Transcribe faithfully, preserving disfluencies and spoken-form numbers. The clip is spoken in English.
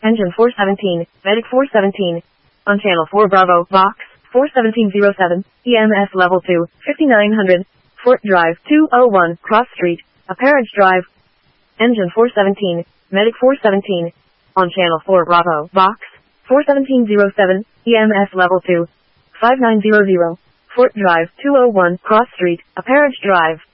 Engine four seventeen, Medic four seventeen. On channel four Bravo, Box, four seventeen oh seven, E M S level two, fifty-nine hundred, Fort Drive, two oh one, Cross Street, Apparidge Drive. Engine four seventeen, Medic four seventeen. On channel four Bravo, Box, four seventeen oh seven, E M S level two, five nine hundred, Fort Drive, two oh one, Cross Street, Apparidge Drive.